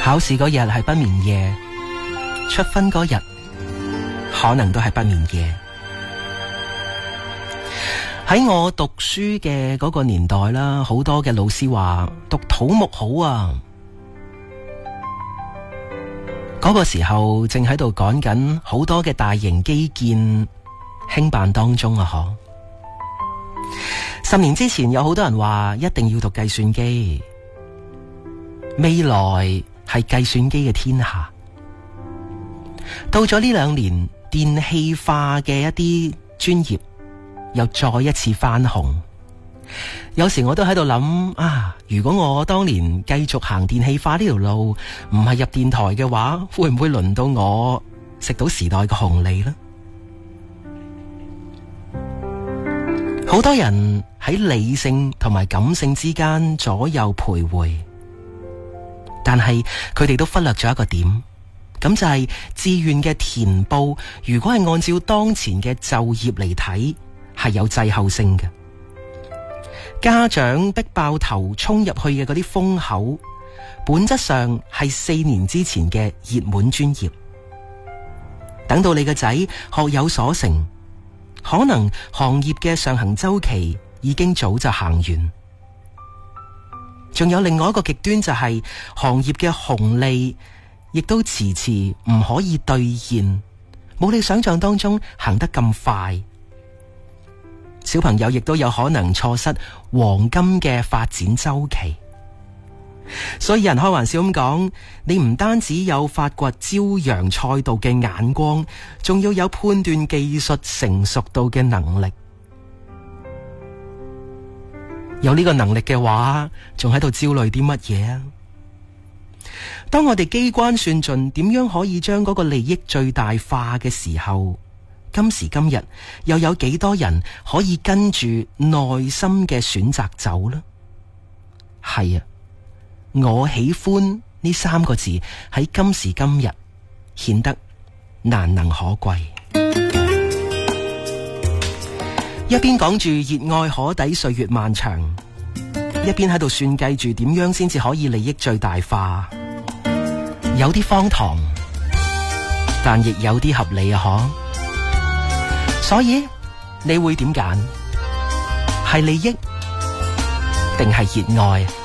考試嗰日係不眠夜，出分嗰日可能都係不眠夜。喺我讀書嘅嗰個年代啦，好多嘅老師話讀土木好啊。嗰個時候正喺度趕緊好多嘅大型基建興辦當中啊10年之前有好多人話一定要讀計算機，未來係計算機嘅天下。到咗呢2年，電氣化嘅一啲專業又再一次翻紅。有時我都喺度諗啊，如果我當年繼續行電氣化呢條路，唔係入電台嘅話，會唔會輪到我食到時代嘅紅利呢？好多人喺理性同埋感性之間左右徘徊，但係佢哋都忽略咗一個點，咁就係志願嘅填報，如果係按照當前嘅就業嚟睇，係有滯後性嘅。家長逼爆頭衝入去嘅嗰啲風口，本質上係4年之前嘅熱門專業。等到你個仔學有所成，可能行業嘅上行周期已經早就行完。仲有另外一個極端，就係行業嘅紅利亦都遲遲唔可以兌現，冇你想象當中行得咁快。小朋友亦都有可能錯失黃金嘅發展周期。所以有人開玩笑咁講，你唔單止有發掘朝陽賽道嘅眼光，仲要有判斷技術成熟度嘅能力。有呢個能力嘅話，仲喺度焦慮啲乜嘢啊？當我哋機關算盡點樣可以將嗰個利益最大化嘅時候，今時今日又有幾多人可以跟住內心嘅選擇走呢？係啊，我喜歡呢3個字喺今時今日顯得難能可貴。一邊講住熱愛可抵歲月漫長，一邊喺度算計住點樣先至可以利益最大化，有啲荒唐，但亦有啲合理啊！所以你會點揀？係利益定係熱愛？